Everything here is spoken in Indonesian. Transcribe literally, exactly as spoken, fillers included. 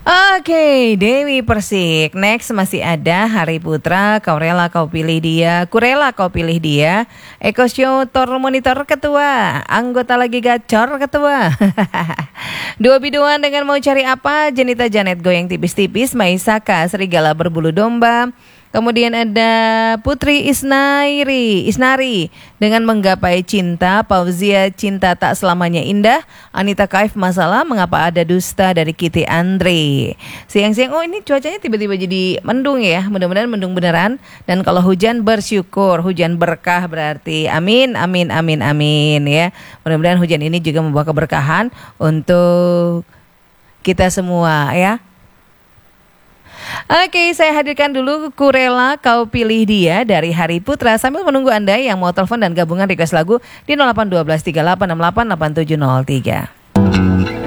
Oke, Dewi Persik. Next masih ada Hari Putra, kau rela kau pilih dia, ku rela kau pilih dia. Eko Show Tor Monitor ketua, anggota lagi gacor ketua. Dua biduan dengan mau cari apa? Jenita Janet goyang tipis-tipis, Maisaka serigala berbulu domba. Kemudian ada Putri Isnairi, Isnari dengan menggapai cinta, Pauzia cinta tak selamanya indah, Anita Kaif masalah mengapa ada dusta dari Kitty Andre. Siang-siang, oh ini cuacanya tiba-tiba jadi mendung ya, mudah-mudahan mendung beneran. Dan kalau hujan bersyukur, hujan berkah berarti. Amin, amin, amin, amin ya. Mudah-mudahan hujan ini juga membawa keberkahan untuk kita semua ya. Oke, saya hadirkan dulu Ku Rela Kau Pilih Dia dari Hari Putra sambil menunggu Anda yang mau telepon dan gabungan request lagu di nol delapan satu dua tiga delapan enam delapan delapan tujuh nol tiga.